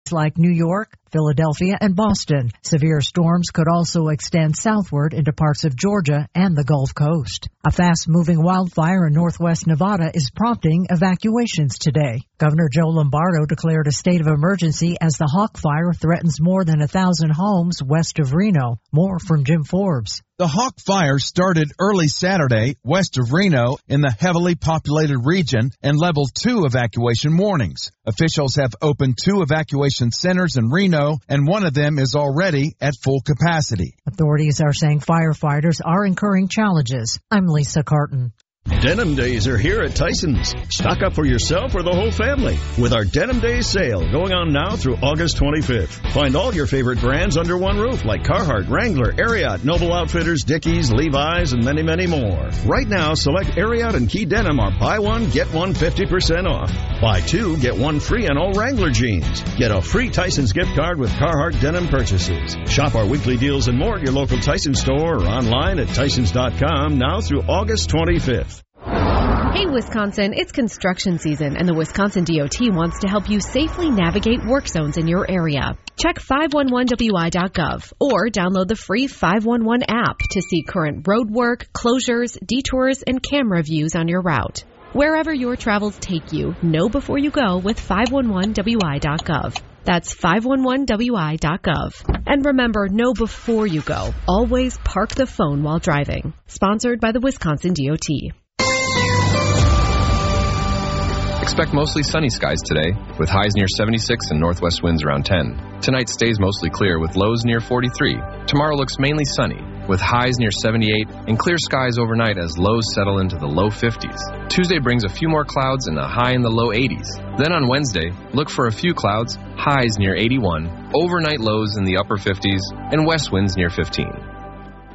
like New York, Philadelphia, and Boston. Severe storms could also extend southward into parts of Georgia and the Gulf Coast. A fast-moving wildfire in northwest Nevada is prompting evacuations today. Governor Joe Lombardo declared a state of emergency as the Hawk Fire threatens more than 1,000 homes west of Reno. More from Jim Forbes. The Hawk Fire started early Saturday west of Reno in the heavily populated region and level 2 evacuation warnings. Officials have opened 2 evacuation centers in Reno, and one of them is already at full capacity. Authorities are saying firefighters are incurring challenges. I'm Lisa Carton. Denim Days are here at Tyson's. Stock up for yourself or the whole family with our Denim Days sale going on now through August 25th. Find all your favorite brands under one roof like Carhartt, Wrangler, Ariat, Noble Outfitters, Dickies, Levi's, and many, many more. Right now, select Ariat and Key Denim are buy one, get one 50% off. Buy 2, get 1 free on all Wrangler jeans. Get a free Tyson's gift card with Carhartt denim purchases. Shop our weekly deals and more at your local Tyson's store or online at Tysons.com now through August 25th. Hey, Wisconsin, it's construction season, and the Wisconsin DOT wants to help you safely navigate work zones in your area. Check 511wi.gov or download the free 511 app to see current road work, closures, detours, and camera views on your route. Wherever your travels take you, know before you go with 511wi.gov. That's 511wi.gov. And remember, know before you go. Always park the phone while driving. Sponsored by the Wisconsin DOT. Expect mostly sunny skies today, with highs near 76 and northwest winds around 10. Tonight stays mostly clear with lows near 43. Tomorrow looks mainly sunny, with highs near 78 and clear skies overnight as lows settle into the low 50s. Tuesday brings a few more clouds and a high in the low 80s. Then on Wednesday, look for a few clouds, highs near 81, overnight lows in the upper 50s, and west winds near 15.